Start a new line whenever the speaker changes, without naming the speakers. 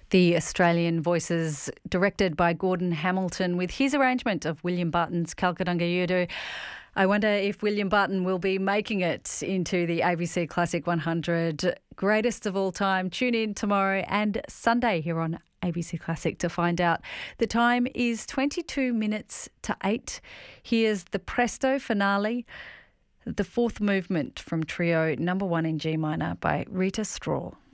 The Australian Voices, directed by Gordon Hamilton, with his arrangement of William Barton's Calcutta Yudu. I wonder if William Barton will be making it into the ABC Classic 100 greatest of all time. Tune in tomorrow and Sunday here on ABC Classic to find out. The time is 22 minutes to 8. Here's the Presto finale, the fourth movement from Trio No. 1 in G minor by Rita Straw.